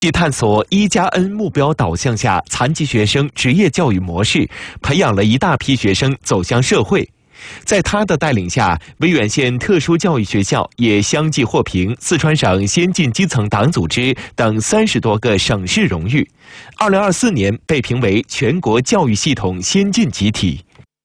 去探索1+N 目标导向下残疾学生职业教育模式，培养了一大批学生走向社会。在他的带领下，威远县特殊教育学校也相继获评四川省先进基层党组织等30多个省市荣誉。2024年被评为全国教育系统先进集体。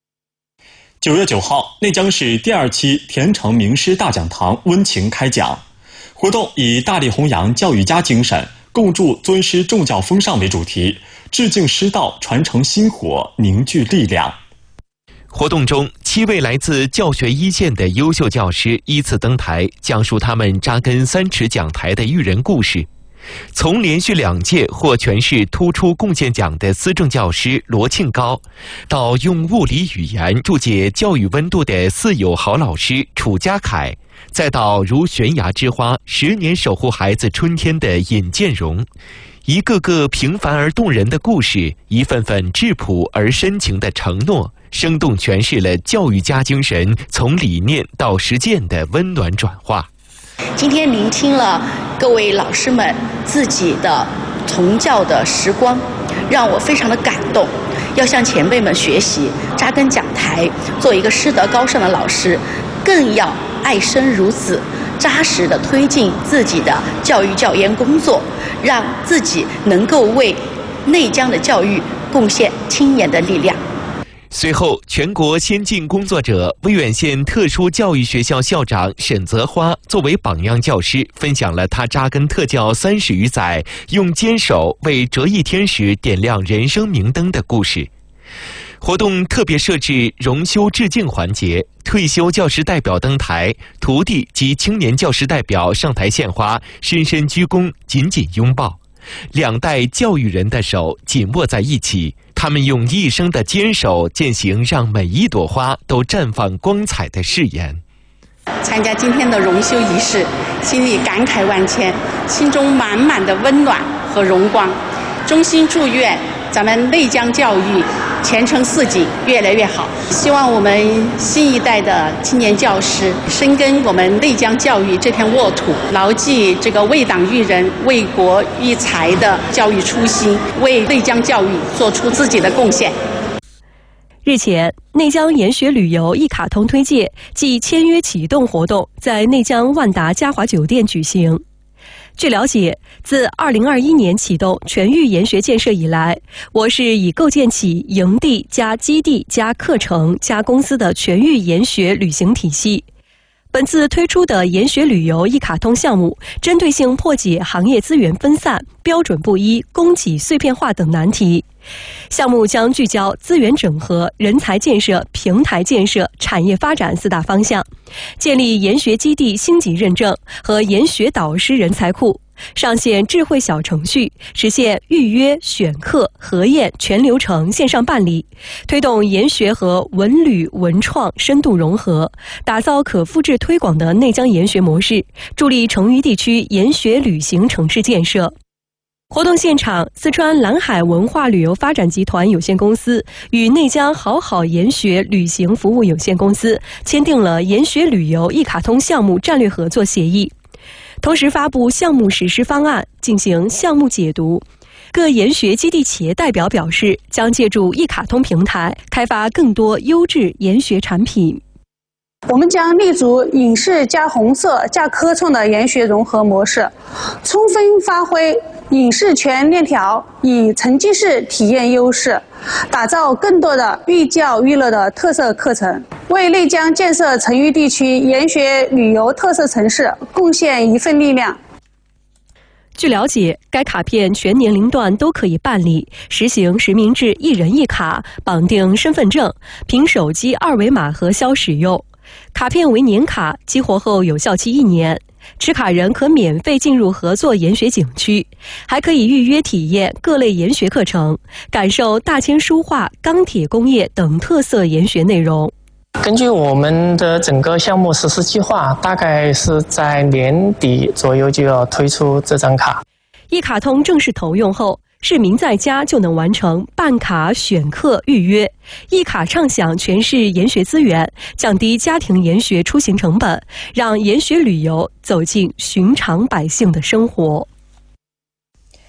9月9号，内江市第2期田城名师大讲堂温情开讲。活动以大力弘扬教育家精神，共筑尊师重教风尚为主题，致敬师道，传承薪火，凝聚力量。 活动中，7位来自教学一线的优秀教师依次登台，讲述他们扎根3尺讲台的育人故事。从连续2届获全市突出贡献奖的思政教师罗庆高，到用物理语言注解教育温度的四友好老师楚家凯，再到如悬崖之花10年守护孩子春天的尹建荣，一个个平凡而动人的故事，一份份质朴而深情的承诺，生动诠释了教育家精神从理念到实践的温暖转化。 今天聆听了各位老师们自己的从教的时光，让我非常的感动。要向前辈们学习，扎根讲台，做一个师德高尚的老师，更要爱生如子，扎实的推进自己的教育教研工作，让自己能够为内江的教育贡献青年的力量。 随后，全国先进工作者威远县特殊教育学校校长沈泽花作为榜样教师，分享了他扎根特教30余载，用坚守为折翼天使点亮人生明灯的故事。活动特别设置荣休致敬环节，退休教师代表登台，徒弟及青年教师代表上台献花，深深鞠躬，紧紧拥抱。2代教育人的手紧握在一起，他们用一生的坚守践行让每一朵花都绽放光彩的誓言。 参加今天的荣休仪式，心里感慨万千，心中满满的温暖和荣光。衷心祝愿咱们内江教育前程似锦，越来越好。希望我们新一代的青年教师深耕我们内江教育这片沃土，牢记这个为党育人、为国育才的教育初心，为内江教育做出自己的贡献。 日前，内江研学旅游一卡通推介暨签约启动活动在内江万达嘉华酒店举行。据了解，自2021年启动全域研学建设以来，我市已构建起营地加基地加课程加公司的全域研学旅行体系。本次推出的研学旅游一卡通项目，针对性破解行业资源分散、标准不一、供给碎片化等难题。项目将聚焦资源整合、人才建设、平台建设、产业发展4大方向，建立研学基地星级认证和研学导师人才库，上线智慧小程序，实现预约、选课、核验全流程线上办理，推动研学和文旅文创深度融合，打造可复制推广的内江研学模式，助力成渝地区研学旅行城市建设。活动现场，四川蓝海文化旅游发展集团有限公司与内江好好研学旅行服务有限公司签订了研学旅游一卡通项目战略合作协议，同时发布项目实施方案，进行项目解读。各研学基地企业代表表示，将借助一卡通平台开发更多优质研学产品。 我们将立足影视加红色加科创的研学融合模式，充分发挥影视全链条，以沉浸式体验优势，打造更多的寓教于乐的特色课程，为内江建设成渝地区研学旅游特色城市贡献一份力量。 据了解，该卡片全年龄段都可以办理，实行实名制1人1卡，绑定身份证，凭手机2维码核销使用。卡片为年卡，激活后有效期1年。持卡人可免费进入合作研学景区，还可以预约体验各类研学课程，感受大千书画、钢铁工业等特色研学内容。 根据我们的整个项目实施计划，大概是在年底左右就要推出这张卡。 一卡通正式投用后，市民在家就能完成办卡、选课、预约，一卡畅享全市研学资源，降低家庭研学出行成本，让研学旅游走进寻常百姓的生活。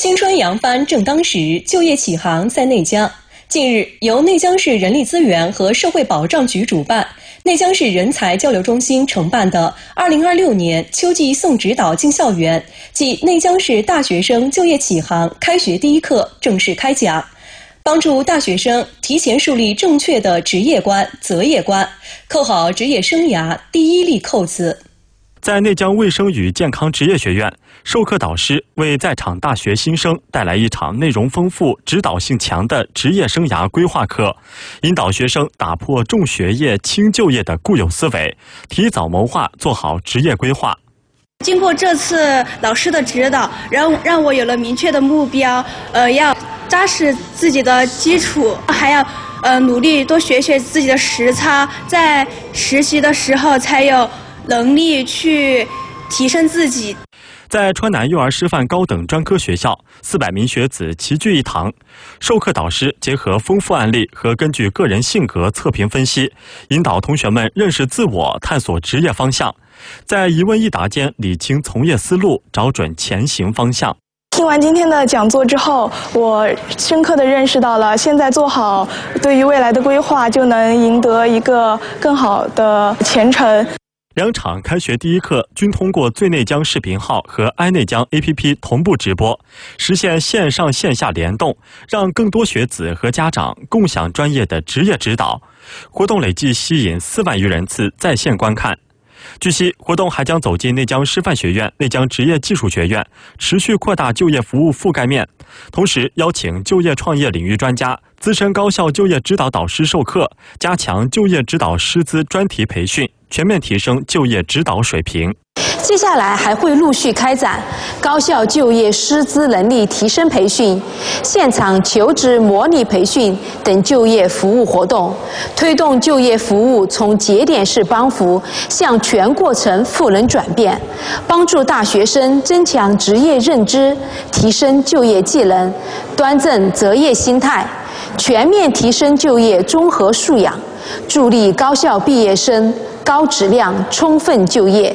青春扬帆正当时，就业启航在内江。近日，由内江市人力资源和社会保障局主办、内江市人才交流中心承办的2026年秋季送指导进校园暨内江市大学生就业启航开学第一课正式开讲，帮助大学生提前树立正确的职业观、择业观，扣好职业生涯第一粒扣子。 在内江卫生与健康职业学院，授课导师为在场大学新生带来一场内容丰富、指导性强的职业生涯规划课，引导学生打破重学业轻就业的固有思维，提早谋划，做好职业规划。 经过这次老师的指导，让我有了明确的目标，要扎实自己的基础，还要努力多学学自己的实操，在实习的时候才有能力去提升自己。 在川南幼儿师范高等专科学校，400名学子齐聚一堂，授课导师结合丰富案例和根据个人性格测评分析，引导同学们认识自我，探索职业方向，在一问一答间理清从业思路，找准前行方向。 听完今天的讲座之后，我深刻地认识到了，现在做好对于未来的规划，就能赢得一个更好的前程。 2场开学第一课均通过最内江视频号和 iN内江 APP 同步直播，实现线上线下联动，让更多学子和家长共享专业的职业指导。活动累计吸引4万余人次在线观看。据悉，活动还将走进内江师范学院、内江职业技术学院，持续扩大就业服务覆盖面。同时，邀请就业创业领域专家、资深高校就业指导导师授课，加强就业指导师资专题培训，全面提升就业指导水平。 接下来还会陆续开展高校就业师资能力提升培训、现场求职模拟培训等就业服务活动，推动就业服务从节点式帮扶向全过程赋能转变，帮助大学生增强职业认知，提升就业技能，端正择业心态，全面提升就业综合素养，助力高校毕业生高质量充分就业。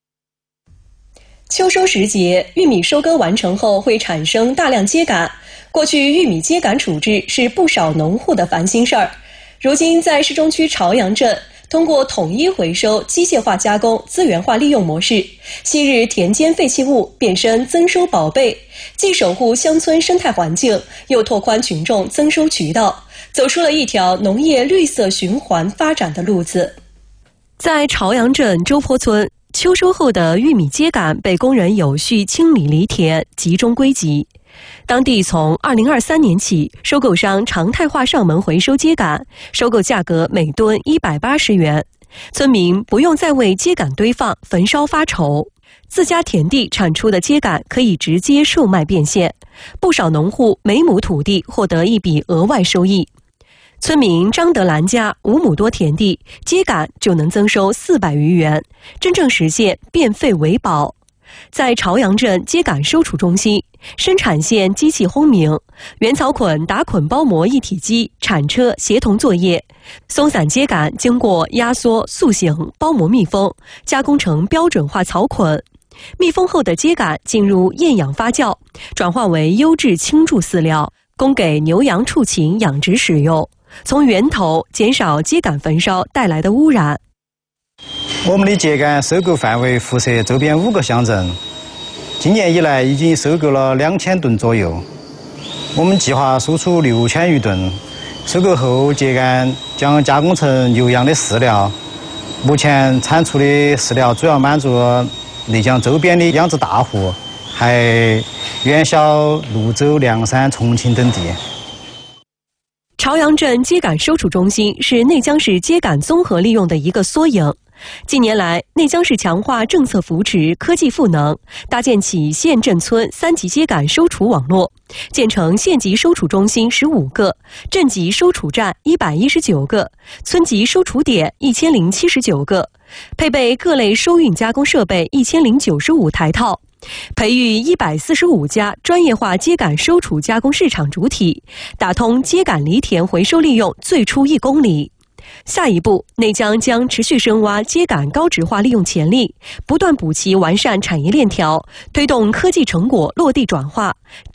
秋收时节，玉米收割完成后会产生大量秸秆。过去玉米秸秆处置是不少农户的烦心事儿。如今在市中区朝阳镇，通过统一回收、机械化加工、资源化利用模式，昔日田间废弃物变身增收宝贝，既守护乡村生态环境，又拓宽群众增收渠道，走出了一条农业绿色循环发展的路子。在朝阳镇周坡村，秋收后的玉米秸秆被工人有序清理犁田，集中归集。当地从2023年起，收购商常态化上门回收秸秆，收购价格每吨180元。村民不用再为秸秆堆放、焚烧发愁，自家田地产出的秸秆可以直接售卖变现，不少农户每亩土地获得一笔额外收益。村民张德兰家5亩多田地，秸秆就能增收400余元，真正实现变废为宝。在朝阳镇秸秆收储中心，生产线机器轰鸣，原草捆打捆包膜一体机、铲车协同作业，松散秸秆经过压缩、塑形、包膜密封，加工成标准化草捆。密封后的秸秆进入厌氧发酵，转化为优质青贮饲料，供给牛羊畜禽养殖使用，从源头减少秸秆焚烧带来的污染。 我们的秸秆收购范围辐射周边5个乡镇，今年以来已经收购了2000吨左右。我们计划输出6000余吨，收购后秸秆将加工成牛羊的饲料。目前产出的饲料主要满足内江周边的养殖大户，还远销泸州、凉山、重庆等地。 朝阳镇秸秆收储中心是内江市秸秆综合利用的一个缩影。近年来，内江市强化政策扶持、科技赋能，搭建起县镇村3级秸秆收储网络，建成县级收储中心15个，镇级收储站119个，村级收储点1079个，配备各类收运加工设备1095台套。培育145家专业化秸秆收储加工市场主体，打通秸秆犁田回收利用最初1公里。下一步，内江将持续深挖秸秆高质化利用潜力，不断补齐完善产业链条，推动科技成果落地转化，